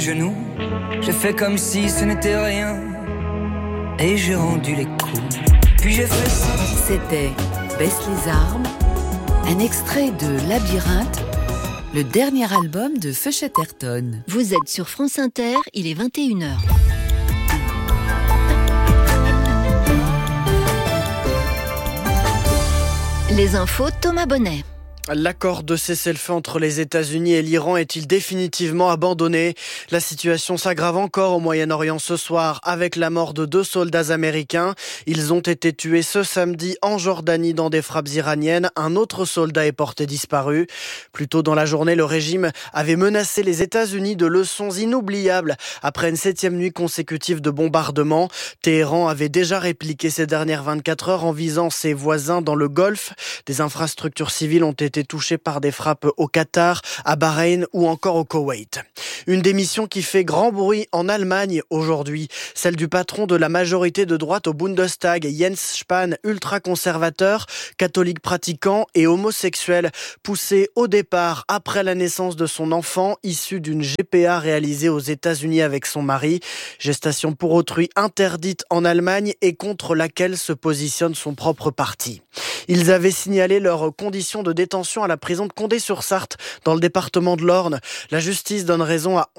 Genoux, j'ai fait comme si ce n'était rien et j'ai rendu les coups. Puis j'ai fait ça. C'était Baisse les armes, un extrait de Labyrinthe, le dernier album de Feu Chatterton. Vous êtes sur France Inter, il est 21h. Les infos, Thomas Bonnet. L'accord de cessez-le-feu entre les États-Unis et l'Iran est-il définitivement abandonné ? La situation s'aggrave encore au Moyen-Orient ce soir avec la mort de 2 soldats américains. Ils ont été tués ce samedi en Jordanie dans des frappes iraniennes. Un autre soldat est porté disparu. Plus tôt dans la journée, le régime avait menacé les États-Unis de leçons inoubliables après une 7e nuit consécutive de bombardements. Téhéran avait déjà répliqué ces dernières 24 heures en visant ses voisins dans le Golfe. Des infrastructures civiles ont été touchés par des frappes au Qatar, à Bahreïn ou encore au Koweït. Une démission qui fait grand bruit en Allemagne aujourd'hui, celle du patron de la majorité de droite au Bundestag, Jens Spahn, ultra-conservateur, catholique pratiquant et homosexuel, poussé au départ après la naissance de son enfant, issu d'une GPA réalisée aux États-Unis avec son mari. Gestation pour autrui interdite en Allemagne et contre laquelle se positionne son propre parti. Ils avaient signalé leurs conditions de détention à la prison de Condé-sur-Sarthe, dans le département de l'Orne. La justice donne raison à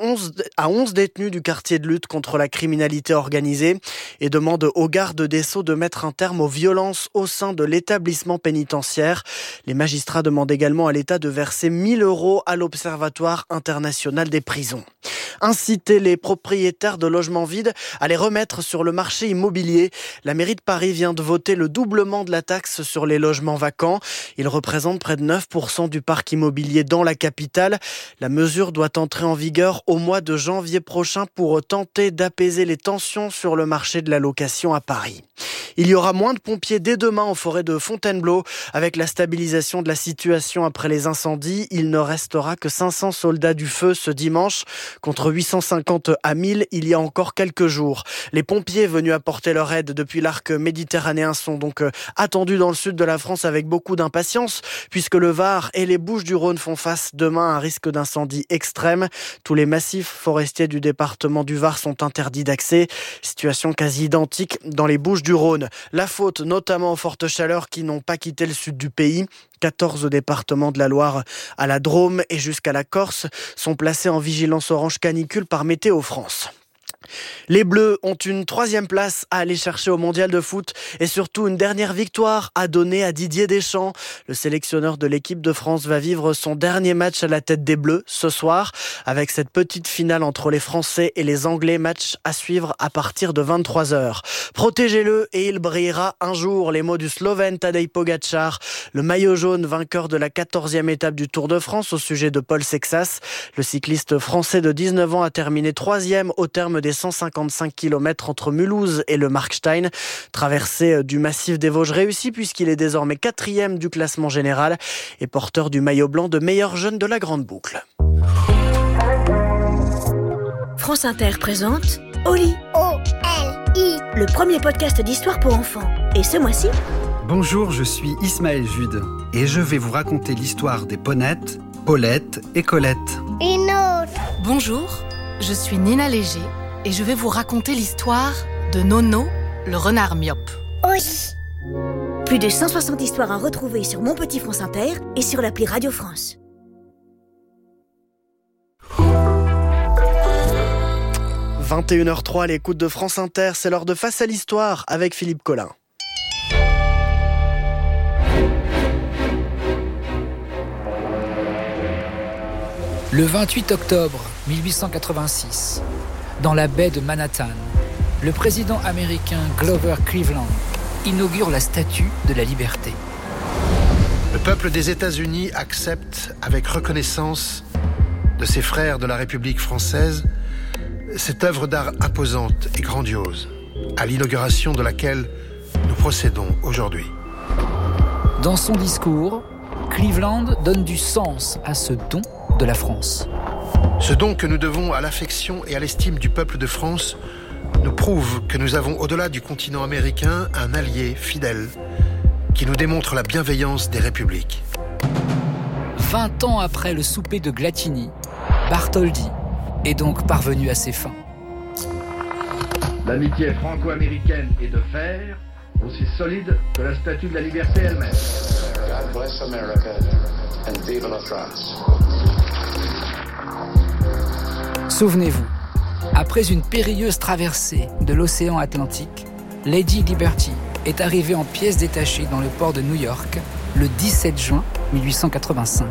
11 détenus du quartier de lutte contre la criminalité organisée et demande au garde des Sceaux de mettre un terme aux violences au sein de l'établissement pénitentiaire. Les magistrats demandent également à l'État de verser 1 000 € à l'Observatoire international des prisons. Inciter les propriétaires de logements vides à les remettre sur le marché immobilier. La mairie de Paris vient de voter le doublement de la taxe sur les logements vacants. Il représente près de 9% du parc immobilier dans la capitale. La mesure doit entrer en vigueur au mois de janvier prochain pour tenter d'apaiser les tensions sur le marché de la location à Paris. Il y aura moins de pompiers dès demain en forêt de Fontainebleau. Avec la stabilisation de la situation après les incendies, il ne restera que 500 soldats du feu ce dimanche, contre 850 à 1000 il y a encore quelques jours. Les pompiers venus apporter leur aide depuis l'arc méditerranéen sont donc attendus dans le sud de la France avec beaucoup d'impatience, puisque le Var et les Bouches-du-Rhône font face demain à un risque d'incendie extrême. Tous les massifs forestiers du département du Var sont interdits d'accès. Situation quasi identique dans les Bouches-du-Rhône. La faute notamment aux fortes chaleurs qui n'ont pas quitté le sud du pays. 14 départements de la Loire à la Drôme et jusqu'à la Corse sont placés en vigilance orange canicule par Météo France. Les Bleus ont une 3e place à aller chercher au mondial de foot et surtout une dernière victoire à donner à Didier Deschamps. Le sélectionneur de l'équipe de France va vivre son dernier match à la tête des Bleus ce soir avec cette petite finale entre les Français et les Anglais, match à suivre à partir de 23h. Protégez-le et il brillera un jour, les mots du Slovène Tadej Pogačar, le maillot jaune vainqueur de la 14e étape du Tour de France au sujet de Paul Sexas. Le cycliste français de 19 ans a terminé 3e au terme des 155 km entre Mulhouse et le Markstein. Traversée du massif des Vosges réussie puisqu'il est désormais 4e du classement général et porteur du maillot blanc de meilleur jeune de la Grande Boucle. France Inter présente Oli. O-L-I. Le premier podcast d'histoire pour enfants. Et ce mois-ci... Bonjour, je suis Ismaël Jude et je vais vous raconter l'histoire des Ponettes, Paulette et Colette. Bonjour, je suis Nina Léger et je vais vous raconter l'histoire de Nono, le renard myope. Plus de 160 histoires à retrouver sur Mon Petit France Inter et sur l'appli Radio France. « 21h03 à l'écoute de France Inter, c'est l'heure de Face à l'Histoire avec Philippe Collin. Le 28 octobre 1886, dans la baie de Manhattan, le président américain Grover Cleveland inaugure la Statue de la Liberté. Le peuple des États-Unis accepte avec reconnaissance de ses frères de la République française cette œuvre d'art imposante et grandiose, à l'inauguration de laquelle nous procédons aujourd'hui. Dans son discours, Cleveland donne du sens à ce don de la France. Ce don que nous devons à l'affection et à l'estime du peuple de France nous prouve que nous avons, au-delà du continent américain, un allié fidèle qui nous démontre la bienveillance des républiques. 20 ans après le souper de Glatini, Bartholdi, est donc parvenu à ses fins. L'amitié franco-américaine est de fer, aussi solide que la Statue de la Liberté elle-même. God bless America and vive la France. Souvenez-vous, après une périlleuse traversée de l'océan Atlantique, Lady Liberty est arrivée en pièces détachées dans le port de New York le 17 juin 1885.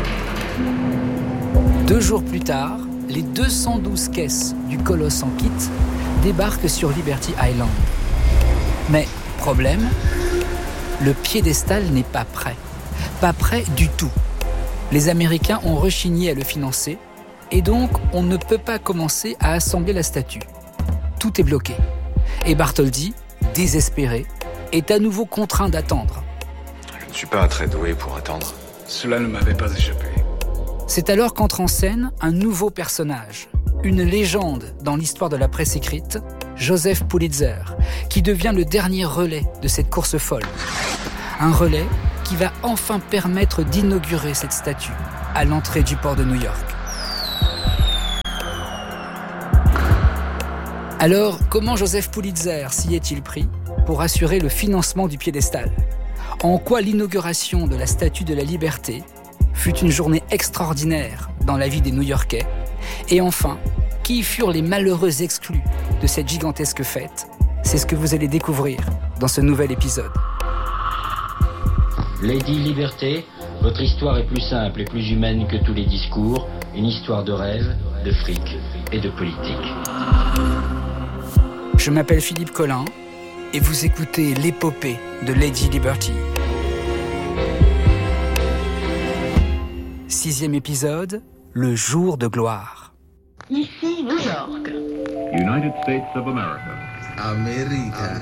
2 jours plus tard, les 212 caisses du colosse en kit débarquent sur Liberty Island. Mais, problème, le piédestal n'est pas prêt. Pas prêt du tout. Les Américains ont rechigné à le financer et donc on ne peut pas commencer à assembler la statue. Tout est bloqué. Et Bartholdi, désespéré, est à nouveau contraint d'attendre. Je ne suis pas très doué pour attendre. Cela ne m'avait pas échappé. C'est alors qu'entre en scène un nouveau personnage, une légende dans l'histoire de la presse écrite, Joseph Pulitzer, qui devient le dernier relais de cette course folle. Un relais qui va enfin permettre d'inaugurer cette statue à l'entrée du port de New York. Alors, comment Joseph Pulitzer s'y est-il pris pour assurer le financement du piédestal ? En quoi l'inauguration de la Statue de la Liberté fut une journée extraordinaire dans la vie des New-Yorkais ? Et enfin, qui furent les malheureux exclus de cette gigantesque fête ? C'est ce que vous allez découvrir dans ce nouvel épisode. Lady Liberté, votre histoire est plus simple et plus humaine que tous les discours, une histoire de rêve, de fric et de politique. Je m'appelle Philippe Collin et vous écoutez l'épopée de Lady Liberty. 6e épisode, le jour de gloire. Ici, New York. United States of America. America.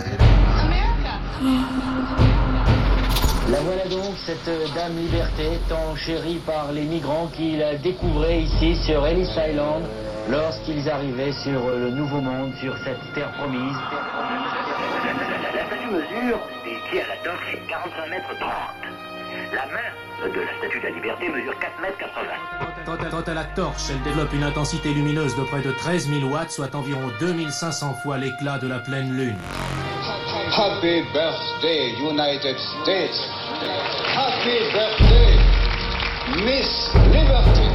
La voilà donc, cette dame Liberté, tant chérie par les migrants qui la découvraient ici sur Ellis Island, lorsqu'ils arrivaient sur le Nouveau Monde, sur cette terre promise. La statue mesure, ici à la torche, 45 mètres 30. La main de la Statue de la Liberté mesure 4 mètres 80. Quant à la torche, elle développe une intensité lumineuse de près de 13 000 watts, soit environ 2500 fois l'éclat de la pleine lune. Happy birthday, United States. Happy birthday, Miss Liberty.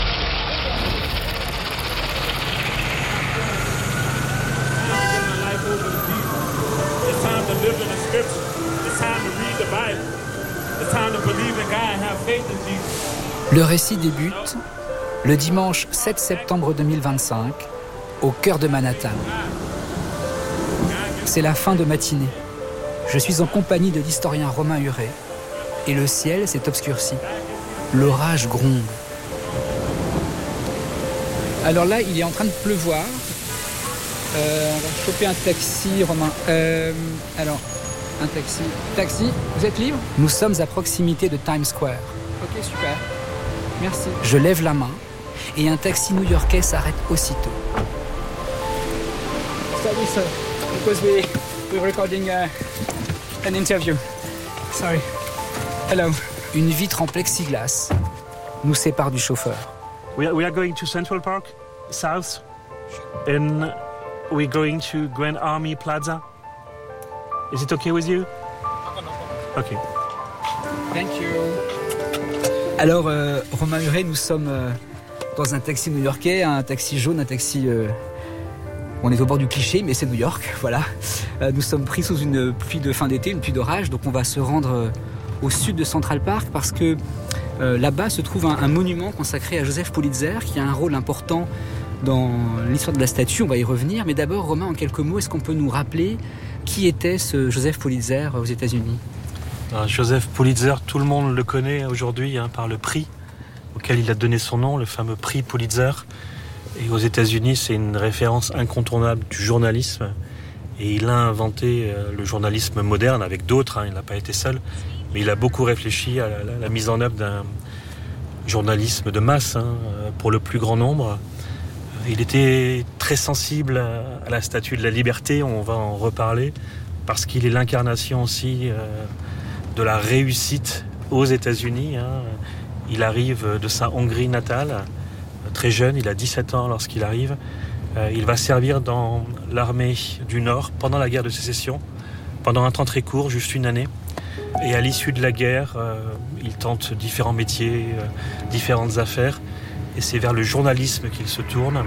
It's time to live in the scripture. It's time to read the Bible. It's time to believe in God and have faith in Jesus. Le récit débute le dimanche 7 septembre 2025 au cœur de Manhattan. C'est la fin de matinée. Je suis en compagnie de l'historien Romain Huret et le ciel s'est obscurci. L'orage gronde. Alors là, il est en train de pleuvoir. On va choper un taxi, Romain. Alors, un taxi. Taxi, vous êtes libre ? Nous sommes à proximité de Times Square. Ok, super. Merci. Je lève la main et un taxi new-yorkais s'arrête aussitôt. Sorry, sir. Because we're recording an interview. Sorry. Hello. Une vitre en plexiglas nous sépare du chauffeur. We are going to Central Park, south, and we're going to Grand Army Plaza. Is it okay with you? Okay. Thank you. Alors, Romain Huret, nous sommes dans un taxi new-yorkais, un taxi jaune, un taxi... On est au bord du cliché, mais c'est New York, voilà. Nous sommes pris sous une pluie de fin d'été, une pluie d'orage, donc on va se rendre au sud de Central Park parce que là-bas se trouve un monument consacré à Joseph Pulitzer qui a un rôle important dans l'histoire de la statue, on va y revenir. Mais d'abord, Romain, en quelques mots, est-ce qu'on peut nous rappeler qui était ce Joseph Pulitzer aux États-Unis ? Joseph Pulitzer, tout le monde le connaît aujourd'hui par le prix auquel il a donné son nom, le fameux prix Pulitzer. Et aux États-Unis, c'est une référence incontournable du journalisme. Et il a inventé le journalisme moderne avec d'autres, il n'a pas été seul. Mais il a beaucoup réfléchi à la mise en œuvre d'un journalisme de masse pour le plus grand nombre. Il était très sensible à la Statue de la Liberté, on va en reparler, parce qu'il est l'incarnation aussi de la réussite aux États-Unis. Il arrive de sa Hongrie natale, très jeune, il a 17 ans lorsqu'il arrive. Il va servir dans l'armée du Nord pendant la guerre de sécession, pendant un temps très court, juste une année. Et à l'issue de la guerre, il tente différents métiers, différentes affaires. Et c'est vers le journalisme qu'il se tourne.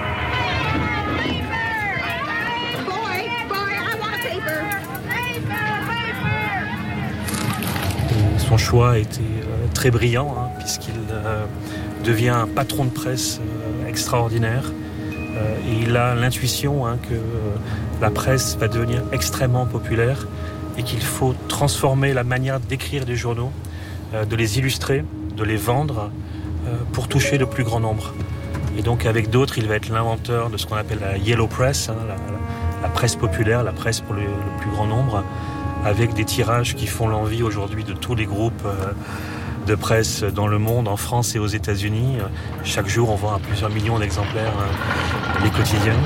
Et son choix a été très brillant, puisqu'il devient un patron de presse extraordinaire. Et il a l'intuition que la presse va devenir extrêmement populaire et qu'il faut transformer la manière d'écrire des journaux, de les illustrer, de les vendre pour toucher le plus grand nombre. Et donc avec d'autres, il va être l'inventeur de ce qu'on appelle la Yellow Press, la presse populaire, la presse pour le plus grand nombre, avec des tirages qui font l'envie aujourd'hui de tous les groupes de presse dans le monde, en France et aux États-Unis. Chaque jour, on vend à plusieurs millions d'exemplaires les quotidiens.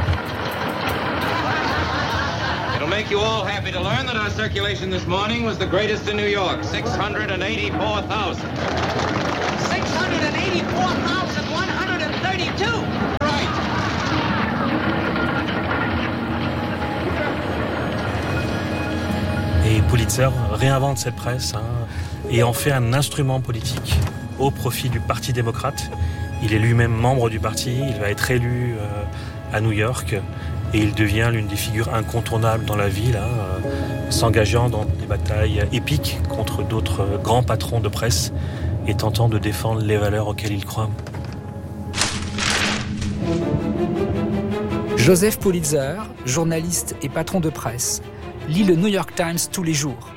It'll make you all happy to learn that our circulation this morning was the greatest in New York, 684,000. 684,132. Right. Et Pulitzer réinvente cette presse et en fait un instrument politique au profit du Parti démocrate. Il est lui-même membre du parti, il va être élu à New York et il devient l'une des figures incontournables dans la ville, s'engageant dans des batailles épiques contre d'autres grands patrons de presse et tentant de défendre les valeurs auxquelles il croit. Joseph Pulitzer, journaliste et patron de presse, lit le New York Times tous les jours.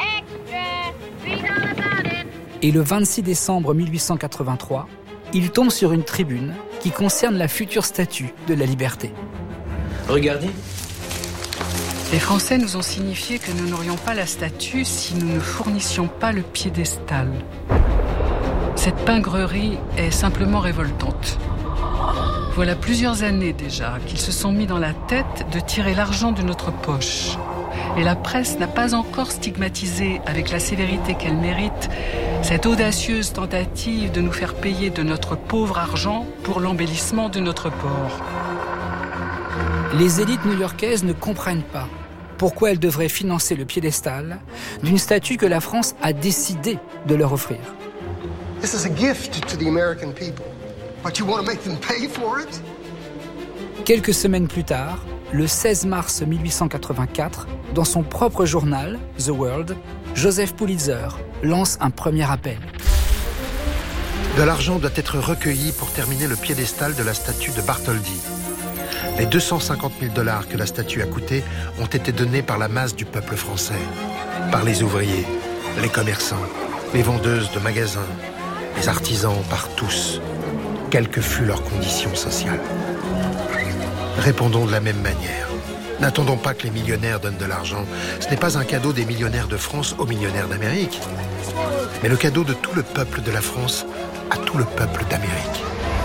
Et le 26 décembre 1883, il tombe sur une tribune qui concerne la future statue de la liberté. Regardez. Les Français nous ont signifié que nous n'aurions pas la statue si nous ne fournissions pas le piédestal. Cette pingrerie est simplement révoltante. Voilà plusieurs années déjà qu'ils se sont mis dans la tête de tirer l'argent de notre poche. Et la presse n'a pas encore stigmatisé avec la sévérité qu'elle mérite cette audacieuse tentative de nous faire payer de notre pauvre argent pour l'embellissement de notre port. Les élites new-yorkaises ne comprennent pas pourquoi elles devraient financer le piédestal d'une statue que la France a décidé de leur offrir. This is a gift to the American people, but you want to make them pay for it? Quelques semaines plus tard, le 16 mars 1884, dans son propre journal, The World, Joseph Pulitzer lance un premier appel. De l'argent doit être recueilli pour terminer le piédestal de la statue de Bartholdi. Les 250 000 $ que la statue a coûté ont été donnés par la masse du peuple français, par les ouvriers, les commerçants, les vendeuses de magasins, les artisans, par tous, quelle que fût leur condition sociale. Répondons de la même manière. N'attendons pas que les millionnaires donnent de l'argent. Ce n'est pas un cadeau des millionnaires de France aux millionnaires d'Amérique, mais le cadeau de tout le peuple de la France à tout le peuple d'Amérique.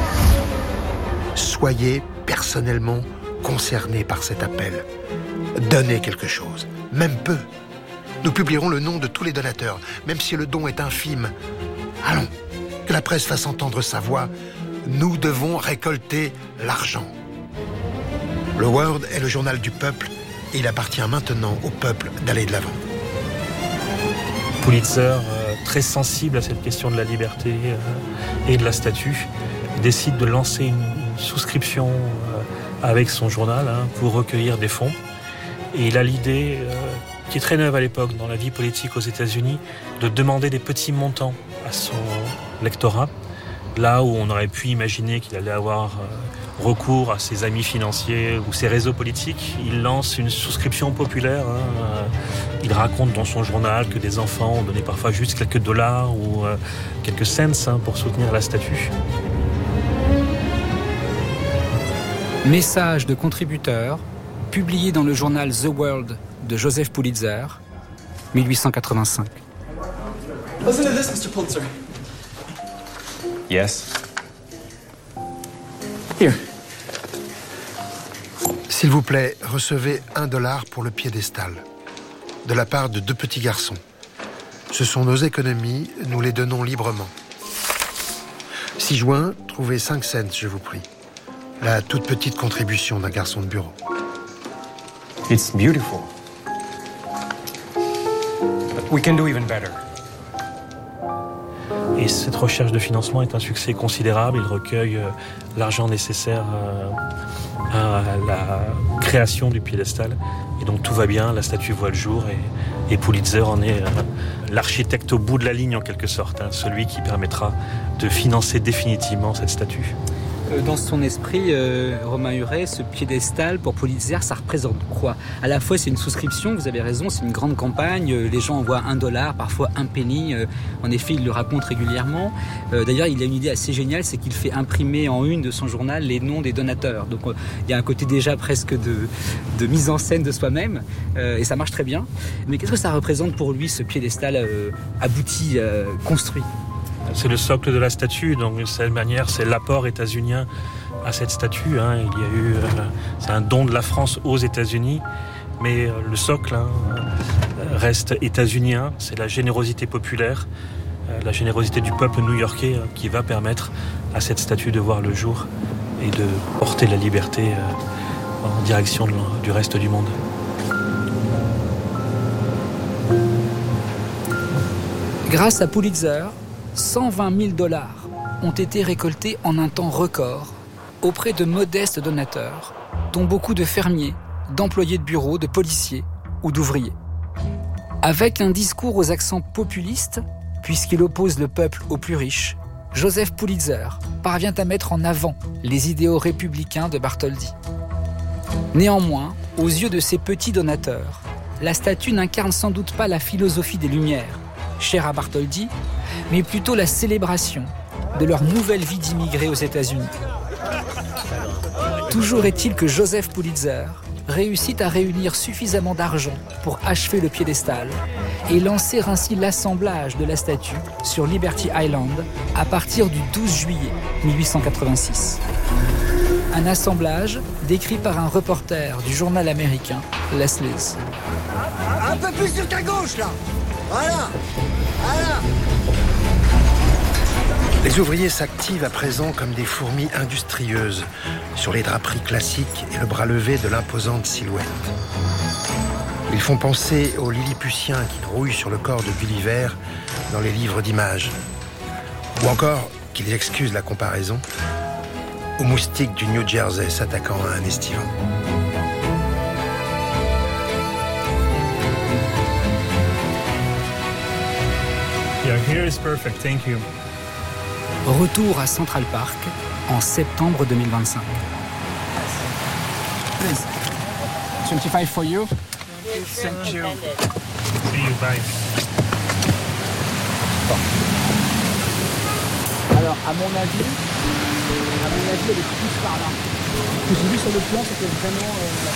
Soyez personnellement concernés par cet appel. Donnez quelque chose, même peu. Nous publierons le nom de tous les donateurs, même si le don est infime. Allons, que la presse fasse entendre sa voix. Nous devons récolter l'argent. Le World est le journal du peuple et il appartient maintenant au peuple d'aller de l'avant. Pulitzer, très sensible à cette question de la liberté et de la statue, décide de lancer une souscription avec son journal pour recueillir des fonds. Et il a l'idée, qui est très neuve à l'époque dans la vie politique aux États-Unis, de demander des petits montants à son lectorat, là où on aurait pu imaginer qu'il allait avoir recours à ses amis financiers ou ses réseaux politiques. Il lance une souscription populaire. Il raconte dans son journal que des enfants ont donné parfois juste quelques dollars ou quelques cents pour soutenir la statue. Message de contributeurs, publié dans le journal The World de Joseph Pulitzer, 1885. Listen to this, Mr. Pulitzer. Yes. Here. S'il vous plaît, recevez $1 pour le piédestal, de la part de 2 petits garçons. Ce sont nos économies, nous les donnons librement. 6 juin, trouvez 5 cents, je vous prie. La toute petite contribution d'un garçon de bureau. It's beautiful. But we can do even better. Et cette recherche de financement est un succès considérable. Il recueille l'argent nécessaire à la création du piédestal. Et donc tout va bien, la statue voit le jour et Pulitzer en est l'architecte au bout de la ligne en quelque sorte, celui qui permettra de financer définitivement cette statue. Dans son esprit, Romain Huret, ce piédestal pour Pulitzer, ça représente quoi? À la fois, c'est une souscription, vous avez raison, c'est une grande campagne. Les gens envoient $1, parfois un penny. En effet, il le raconte régulièrement. D'ailleurs, il a une idée assez géniale, c'est qu'il fait imprimer en une de son journal les noms des donateurs. Donc, il y a un côté déjà presque de mise en scène de soi-même. Et ça marche très bien. Mais qu'est-ce que ça représente pour lui, ce piédestal abouti, construit? C'est le socle de la statue, donc de cette manière, c'est l'apport états-unien à cette statue. Il y a eu, c'est un don de la France aux États-Unis, mais le socle reste états-unien. C'est la générosité populaire, la générosité du peuple new-yorkais qui va permettre à cette statue de voir le jour et de porter la liberté en direction du reste du monde. Grâce à Pulitzer, $120 000 ont été récoltés en un temps record auprès de modestes donateurs, dont beaucoup de fermiers, d'employés de bureau, de policiers ou d'ouvriers. Avec un discours aux accents populistes, puisqu'il oppose le peuple aux plus riches, Joseph Pulitzer parvient à mettre en avant les idéaux républicains de Bartholdi. Néanmoins, aux yeux de ces petits donateurs, la statue n'incarne sans doute pas la philosophie des Lumières, chère à Bartholdi, mais plutôt la célébration de leur nouvelle vie d'immigrés aux États-Unis. Toujours est-il que Joseph Pulitzer réussit à réunir suffisamment d'argent pour achever le piédestal et lancer ainsi l'assemblage de la statue sur Liberty Island à partir du 12 juillet 1886. Un assemblage décrit par un reporter du journal américain Leslie's. Un peu plus sur ta gauche, là. Voilà. Les ouvriers s'activent à présent comme des fourmis industrieuses sur les draperies classiques et le bras levé de l'imposante silhouette. Ils font penser aux Lilliputiens qui grouillent sur le corps de Gulliver dans les livres d'images. Ou encore, qu'ils excusent la comparaison, aux moustiques du New Jersey s'attaquant à un estivant. Yeah, here is perfect, thank you. Retour à Central Park en septembre 2025. Please. 25 for you. Thank you. See you, bye. Alors, à mon avis, elle est plus par là. Ce que j'ai vu sur le plan, c'était vraiment...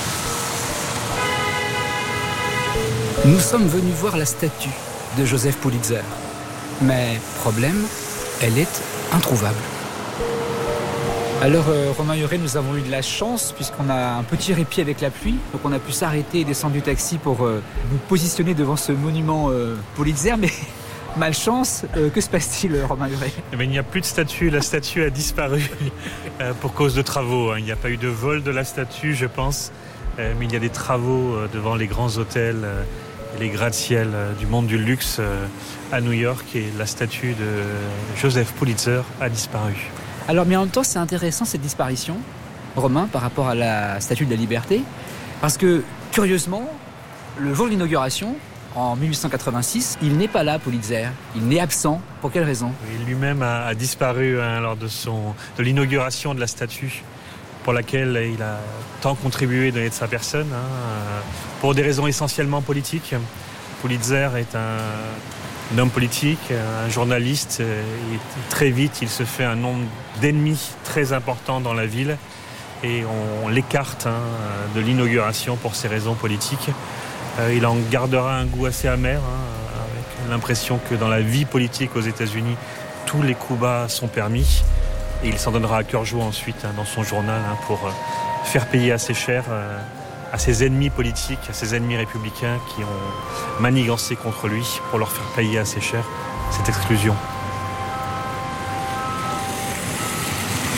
Nous sommes venus voir la statue de Joseph Pulitzer. Mais, problème, elle est introuvable. Alors, Romain Huret, nous avons eu de la chance puisqu'on a un petit répit avec la pluie. Donc, on a pu s'arrêter et descendre du taxi pour nous positionner devant ce monument Pulitzer. Mais malchance, que se passe-t-il, Romain Huret? Il n'y a plus de statue. La statue a disparu pour cause de travaux. Il n'y a pas eu de vol de la statue, je pense. Mais il y a des travaux devant les grands hôtels et les gratte-ciel du monde du luxe à New York. Et la statue de Joseph Pulitzer a disparu. Alors, mais en même temps, c'est intéressant cette disparition, Romain, par rapport à la Statue de la Liberté, parce que, curieusement, le jour de l'inauguration, en 1886, il n'est pas là, Pulitzer. Il n'est absent. Pour quelle raison? Il lui-même a disparu lors de l'inauguration de la statue, pour laquelle il a tant contribué, donné de sa personne, pour des raisons essentiellement politiques. Pulitzer est un homme politique, un journaliste, et très vite il se fait un nombre d'ennemis très important dans la ville et on l'écarte de l'inauguration pour ces raisons politiques. Il en gardera un goût assez amer, avec l'impression que dans la vie politique aux États-Unis, tous les coups bas sont permis et il s'en donnera à cœur joie ensuite dans son journal pour faire payer assez cher à ses ennemis politiques, à ses ennemis républicains qui ont manigancé contre lui pour leur faire payer assez cher cette exclusion.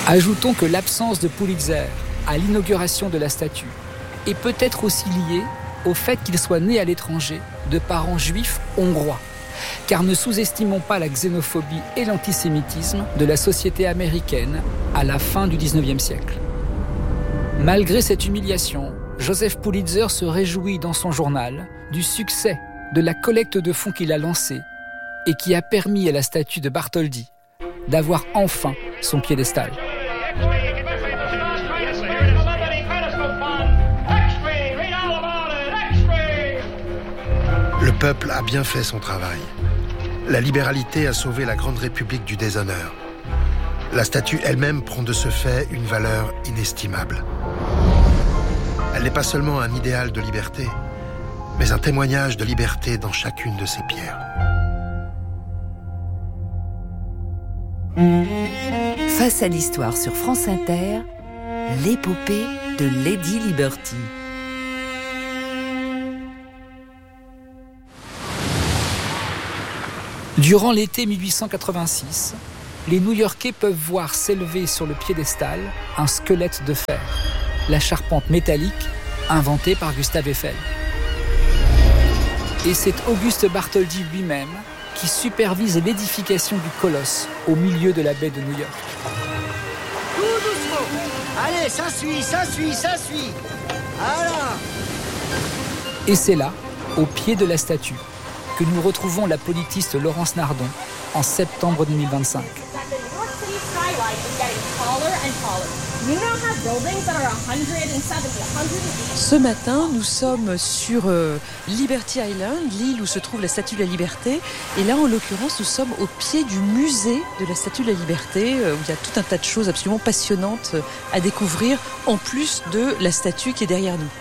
Ajoutons que l'absence de Pulitzer à l'inauguration de la statue est peut-être aussi liée au fait qu'il soit né à l'étranger de parents juifs hongrois. Car ne sous-estimons pas la xénophobie et l'antisémitisme de la société américaine à la fin du XIXe siècle. Malgré cette humiliation, Joseph Pulitzer se réjouit dans son journal du succès de la collecte de fonds qu'il a lancée et qui a permis à la statue de Bartholdi d'avoir enfin son piédestal. Le peuple a bien fait son travail. La libéralité a sauvé la Grande République du déshonneur. La statue elle-même prend de ce fait une valeur inestimable. Elle n'est pas seulement un idéal de liberté, mais un témoignage de liberté dans chacune de ses pierres. Face à l'histoire sur France Inter, l'épopée de Lady Liberty. Durant l'été 1886, les New-Yorkais peuvent voir s'élever sur le piédestal un squelette de fer, la charpente métallique inventée par Gustave Eiffel. Et c'est Auguste Bartholdi lui-même qui supervise l'édification du colosse au milieu de la baie de New York. Tout doucement. Allez, ça suit. Voilà. Et c'est là, au pied de la statue, que nous retrouvons la politiste Laurence Nardon en septembre 2025. Ce matin, nous sommes sur Liberty Island, l'île où se trouve la Statue de la Liberté. Et là, en l'occurrence, nous sommes au pied du musée de la Statue de la Liberté, où il y a tout un tas de choses absolument passionnantes à découvrir, en plus de la statue qui est derrière nous.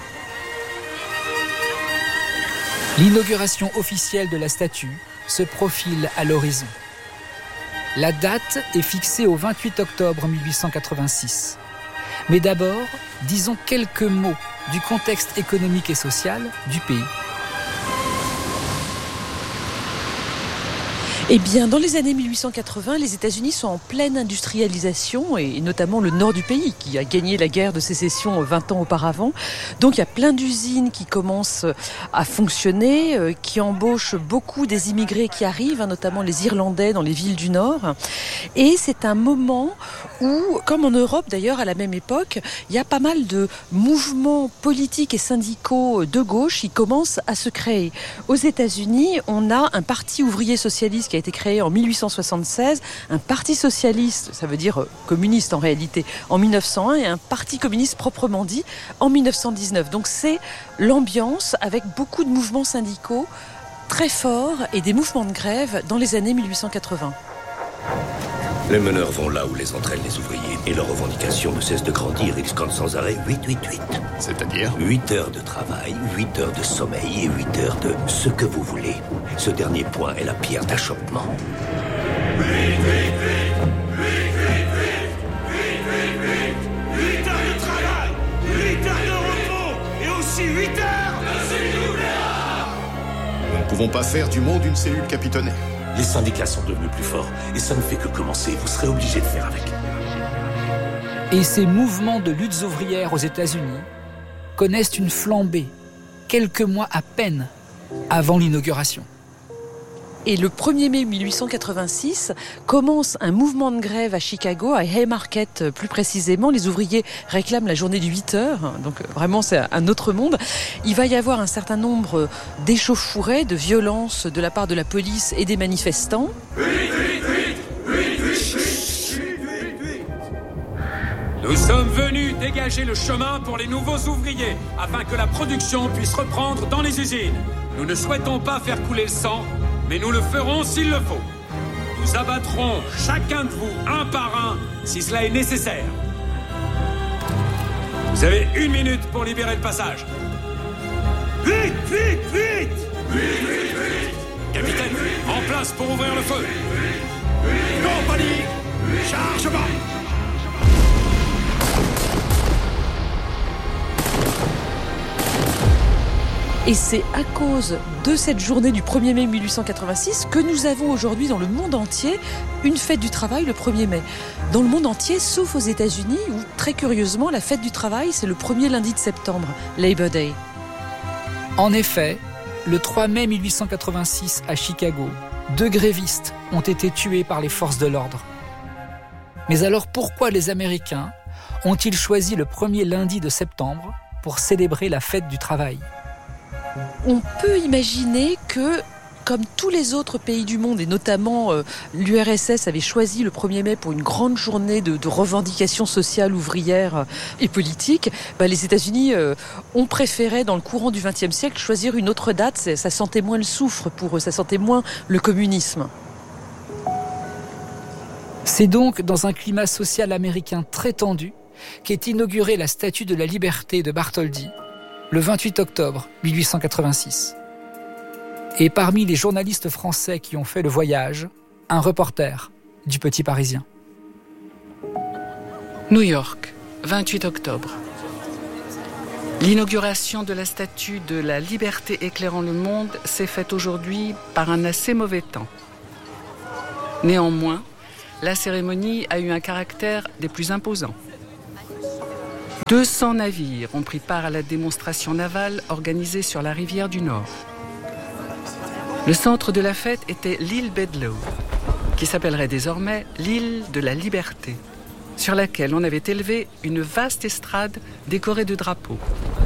L'inauguration officielle de la statue se profile à l'horizon. La date est fixée au 28 octobre 1886. Mais d'abord, disons quelques mots du contexte économique et social du pays. Eh bien, dans les années 1880, les États-Unis sont en pleine industrialisation, et notamment le nord du pays, qui a gagné la guerre de sécession 20 ans auparavant. Donc, il y a plein d'usines qui commencent à fonctionner, qui embauchent beaucoup des immigrés qui arrivent, notamment les Irlandais dans les villes du Nord. Et c'est un moment où, comme en Europe d'ailleurs, à la même époque, il y a pas mal de mouvements politiques et syndicaux de gauche qui commencent à se créer. Aux États-Unis, on a un parti ouvrier socialiste qui a été créé en 1876, un parti socialiste, ça veut dire communiste en réalité, en 1901, et un parti communiste proprement dit en 1919. Donc c'est l'ambiance avec beaucoup de mouvements syndicaux très forts et des mouvements de grève dans les années 1880. Les meneurs vont là où les entraînent les ouvriers et leurs revendications ne cessent de grandir. Ils scandent sans arrêt 8-8-8. C'est-à-dire 8 heures de travail, 8 heures de sommeil et 8 heures de ce que vous voulez. Ce dernier point est la pierre d'achoppement. 8 heures de travail, 8 heures de repos et aussi 8 heures de cellule. Nous ne pouvons pas faire du monde une cellule capitonnée. Les syndicats sont devenus plus forts et ça ne fait que commencer. Vous serez obligés de faire avec. Et ces mouvements de luttes ouvrières aux États-Unis connaissent une flambée, quelques mois à peine avant l'inauguration. Et le 1er mai 1886 commence un mouvement de grève à Chicago, à Haymarket plus précisément. Les ouvriers réclament la journée de 8 heures, donc vraiment c'est un autre monde. Il va y avoir un certain nombre d'échauffourées, de violences de la part de la police et des manifestants. Nous sommes venus dégager le chemin pour les nouveaux ouvriers, afin que la production puisse reprendre dans les usines. Nous ne souhaitons pas faire couler le sang, mais nous le ferons s'il le faut. Nous abattrons chacun de vous un par un, si cela est nécessaire. Vous avez 1 minute pour libérer le passage. Vite. Capitaine, en place pour ouvrir le feu. Non panique. Chargement. Et c'est à cause de cette journée du 1er mai 1886 que nous avons aujourd'hui dans le monde entier une fête du travail le 1er mai. Dans le monde entier, sauf aux États-Unis, où très curieusement, la fête du travail, c'est le premier lundi de septembre, Labor Day. En effet, le 3 mai 1886 à Chicago, 2 grévistes ont été tués par les forces de l'ordre. Mais alors pourquoi les Américains ont-ils choisi le premier lundi de septembre pour célébrer la fête du travail ? On peut imaginer que, comme tous les autres pays du monde, et notamment l'URSS avait choisi le 1er mai pour une grande journée de revendications sociales, ouvrières et politiques, les États-Unis ont préféré, dans le courant du XXe siècle, choisir une autre date. Ça sentait moins le soufre pour eux, ça sentait moins le communisme. C'est donc dans un climat social américain très tendu qu'est inaugurée la Statue de la Liberté de Bartholdi, le 28 octobre 1886. Et parmi les journalistes français qui ont fait le voyage, un reporter du Petit Parisien. New York, 28 octobre. L'inauguration de la Statue de la Liberté éclairant le monde s'est faite aujourd'hui par un assez mauvais temps. Néanmoins, la cérémonie a eu un caractère des plus imposants. 200 navires ont pris part à la démonstration navale organisée sur la rivière du Nord. Le centre de la fête était l'île Bedloe, qui s'appellerait désormais l'île de la Liberté, sur laquelle on avait élevé une vaste estrade décorée de drapeaux.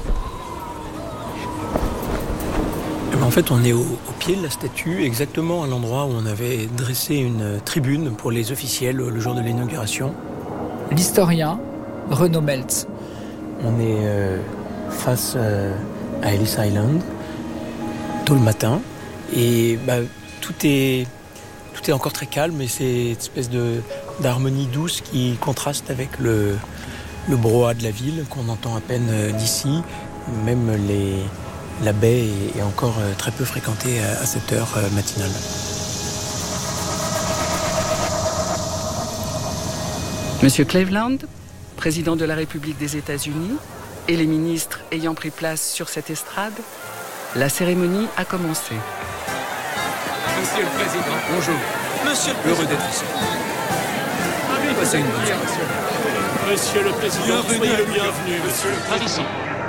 En fait, on est au pied de la statue, exactement à l'endroit où on avait dressé une tribune pour les officiels le jour de l'inauguration. L'historien Renaud Meltz. On est face à Ellis Island, tôt le matin, et tout est encore très calme, et c'est cette espèce d'harmonie douce qui contraste avec le brouhaha de la ville qu'on entend à peine d'ici. Même la baie est encore très peu fréquentée à cette heure matinale. Monsieur Cleveland, président de la République des États-Unis, et les ministres ayant pris place sur cette estrade, la cérémonie a commencé. Monsieur le Président, bonjour. Monsieur le Président. Heureux d'être ici. Passez une bonne soirée. Monsieur le Président, soyez le bienvenu, monsieur le Président.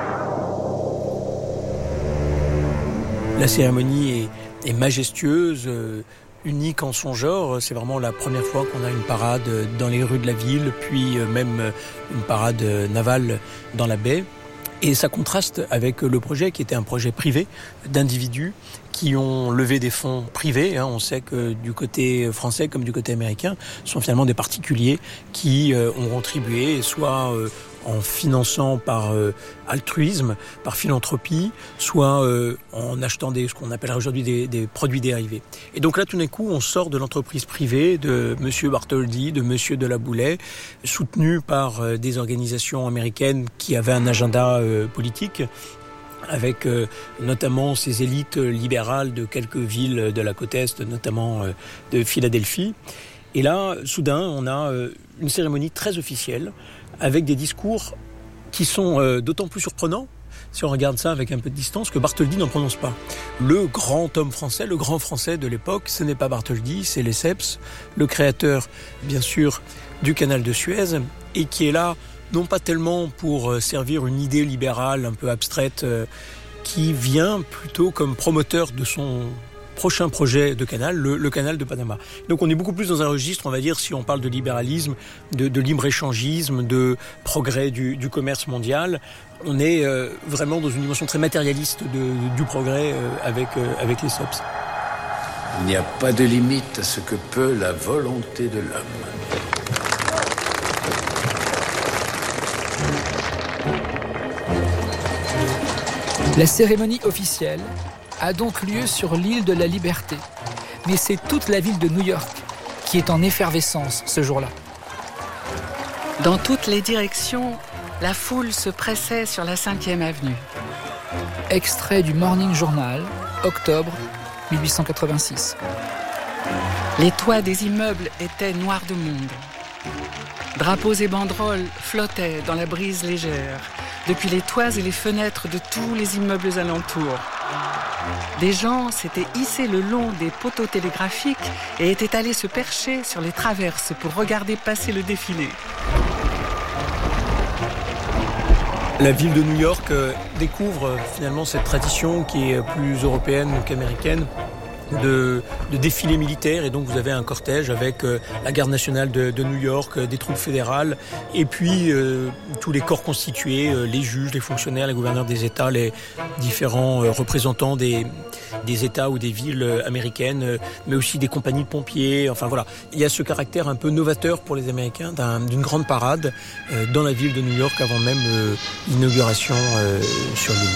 La cérémonie est majestueuse, unique en son genre. C'est vraiment la première fois qu'on a une parade dans les rues de la ville, puis même une parade navale dans la baie. Et ça contraste avec le projet qui était un projet privé d'individus qui ont levé des fonds privés. On sait que du côté français comme du côté américain, ce sont finalement des particuliers qui ont contribué, soit en finançant par altruisme, par philanthropie, soit en achetant ce qu'on appellerait aujourd'hui des produits dérivés. Et donc là, tout d'un coup, on sort de l'entreprise privée de M. Bartholdi, de M. Delaboulet, soutenu par des organisations américaines qui avaient un agenda politique, avec notamment ces élites libérales de quelques villes de la côte Est, notamment de Philadelphie. Et là, soudain, on a une cérémonie très officielle, avec des discours qui sont d'autant plus surprenants, si on regarde ça avec un peu de distance, que Bartholdi n'en prononce pas. Le grand homme français, le grand français de l'époque, ce n'est pas Bartholdi, c'est Lesseps, le créateur, bien sûr, du canal de Suez, et qui est là, non pas tellement pour servir une idée libérale un peu abstraite, qui vient plutôt comme promoteur de son prochain projet de canal, le canal de Panama. Donc on est beaucoup plus dans un registre, on va dire, si on parle de libéralisme, de libre-échangisme, de progrès du commerce mondial. On est vraiment dans une dimension très matérialiste du progrès avec Lesseps. Il n'y a pas de limite à ce que peut la volonté de l'homme. La cérémonie officielle a donc lieu sur l'île de la Liberté. Mais c'est toute la ville de New York qui est en effervescence ce jour-là. Dans toutes les directions, la foule se pressait sur la 5e avenue. Extrait du Morning Journal, octobre 1886. Les toits des immeubles étaient noirs de monde. Drapeaux et banderoles flottaient dans la brise légère, depuis les toits et les fenêtres de tous les immeubles alentours. Des gens s'étaient hissés le long des poteaux télégraphiques et étaient allés se percher sur les traverses pour regarder passer le défilé. La ville de New York découvre finalement cette tradition qui est plus européenne qu'américaine de défilés militaires, et donc vous avez un cortège avec la garde nationale de New York, des troupes fédérales, et puis tous les corps constitués, les juges, les fonctionnaires, les gouverneurs des États, les différents représentants des États ou des villes américaines, mais aussi des compagnies de pompiers. Enfin voilà, il y a ce caractère un peu novateur pour les Américains d'une grande parade dans la ville de New York avant même l'inauguration sur l'île.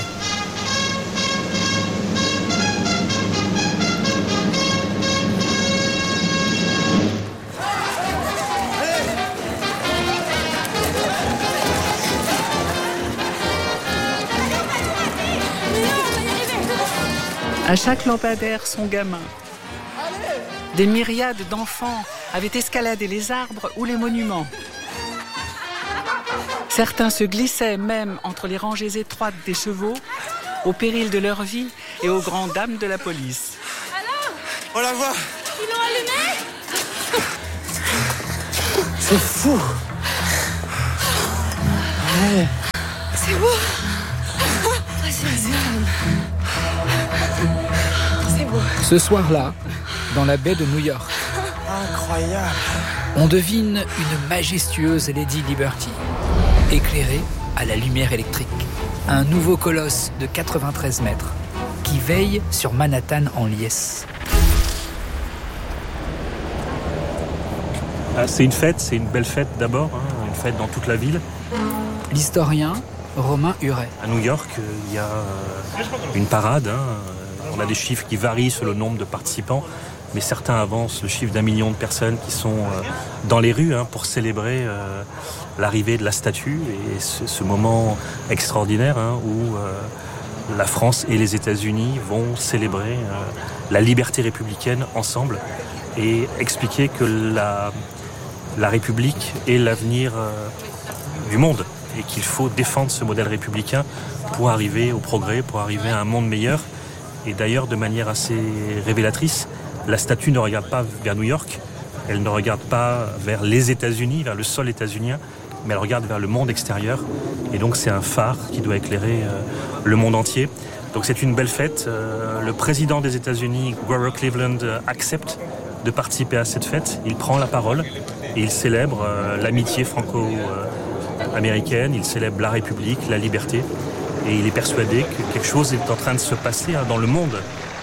À chaque lampadaire, son gamin. Des myriades d'enfants avaient escaladé les arbres ou les monuments. Certains se glissaient même entre les rangées étroites des chevaux, au péril de leur vie et aux grandes dames de la police. Alors ? On la voit. Ils l'ont allumé ? C'est fou. Ouais. C'est beau. C'est beau. Ce soir-là, dans la baie de New York, Incroyable. on devine une majestueuse Lady Liberty, éclairée à la lumière électrique. Un nouveau colosse de 93 mètres qui veille sur Manhattan en liesse. C'est une fête, c'est une belle fête d'abord, une fête dans toute la ville. L'historien Romain Huret. À New York, il y a une parade. On a des chiffres qui varient selon le nombre de participants, mais certains avancent le chiffre d'1 million de personnes qui sont dans les rues pour célébrer l'arrivée de la statue et ce moment extraordinaire où la France et les États-Unis vont célébrer la liberté républicaine ensemble et expliquer que la République est l'avenir du monde et qu'il faut défendre ce modèle républicain pour arriver au progrès, pour arriver à un monde meilleur. Et d'ailleurs, de manière assez révélatrice, la statue ne regarde pas vers New York, elle ne regarde pas vers les États-Unis, vers le sol états-unien, mais elle regarde vers le monde extérieur. Et donc c'est un phare qui doit éclairer le monde entier. Donc c'est une belle fête. Le président des États-Unis, Grover Cleveland, accepte de participer à cette fête. Il prend la parole et il célèbre l'amitié franco-américaine, il célèbre la République, la liberté. Et il est persuadé que quelque chose est en train de se passer dans le monde.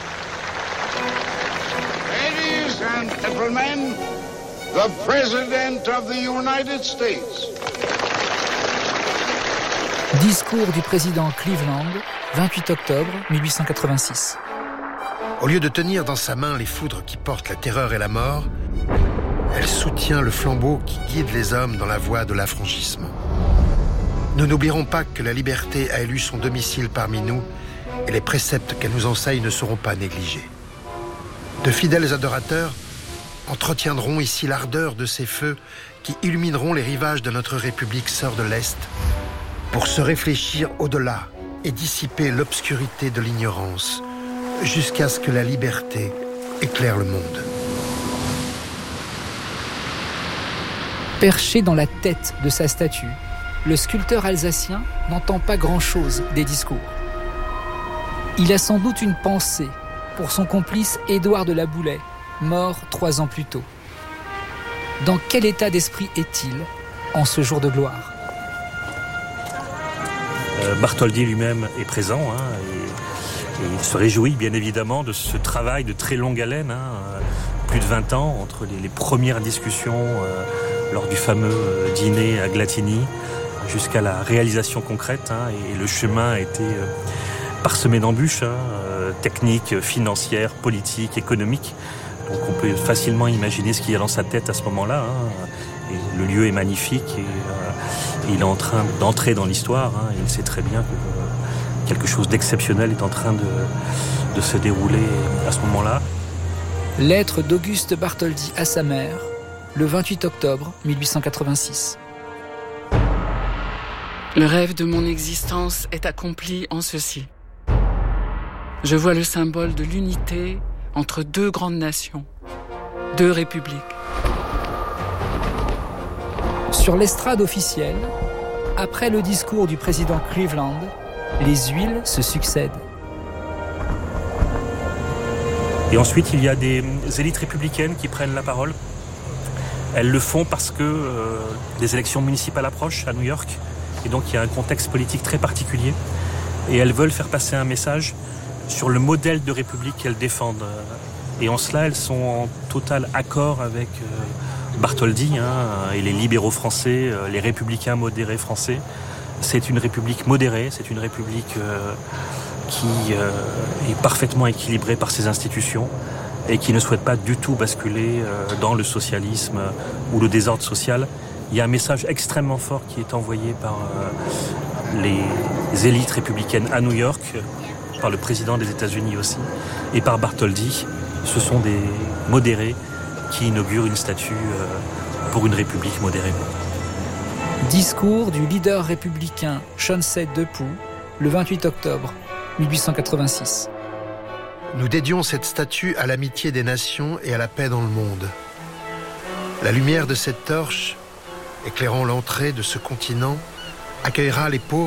Ladies and gentlemen, the President of the United States. Discours du président Cleveland, 28 octobre 1886. Au lieu de tenir dans sa main les foudres qui portent la terreur et la mort, elle soutient le flambeau qui guide les hommes dans la voie de l'affranchissement. Nous n'oublierons pas que la liberté a élu son domicile parmi nous et les préceptes qu'elle nous enseigne ne seront pas négligés. De fidèles adorateurs entretiendront ici l'ardeur de ces feux qui illumineront les rivages de notre République sœur de l'Est pour se réfléchir au-delà et dissiper l'obscurité de l'ignorance jusqu'à ce que la liberté éclaire le monde. Perché dans la tête de sa statue, le sculpteur alsacien n'entend pas grand-chose des discours. Il a sans doute une pensée pour son complice Édouard de la Boulaye, mort 3 ans plus tôt. Dans quel état d'esprit est-il en ce jour de gloire ? Bartholdi lui-même est présent et il se réjouit bien évidemment de ce travail de très longue haleine, plus de 20 ans entre les premières discussions lors du fameux dîner à Glatigny jusqu'à la réalisation concrète, et le chemin a été parsemé d'embûches techniques, financières, politiques, économiques. Donc on peut facilement imaginer ce qu'il y a dans sa tête à ce moment-là. Et le lieu est magnifique et il est en train d'entrer dans l'histoire. Il sait très bien que quelque chose d'exceptionnel est en train de se dérouler à ce moment-là. Lettre d'Auguste Bartholdi à sa mère, le 28 octobre 1886. Le rêve de mon existence est accompli en ceci. Je vois le symbole de l'unité entre deux grandes nations, deux républiques. Sur l'estrade officielle, après le discours du président Cleveland, les huiles se succèdent. Et ensuite, il y a des élites républicaines qui prennent la parole. Elles le font parce que des élections municipales approchent à New York. Et donc, il y a un contexte politique très particulier. Et elles veulent faire passer un message sur le modèle de république qu'elles défendent. Et en cela, elles sont en total accord avec Bartholdi et les libéraux français, les républicains modérés français. C'est une république modérée, c'est une république qui est parfaitement équilibrée par ses institutions et qui ne souhaite pas du tout basculer dans le socialisme ou le désordre social. Il y a un message extrêmement fort qui est envoyé par les élites républicaines à New York, par le président des États-Unis aussi, et par Bartholdi. Ce sont des modérés qui inaugurent une statue pour une république modérée. Discours du leader républicain Chauncey Depew, le 28 octobre 1886. Nous dédions cette statue à l'amitié des nations et à la paix dans le monde. La lumière de cette torche, éclairant l'entrée de ce continent, accueillera les pauvres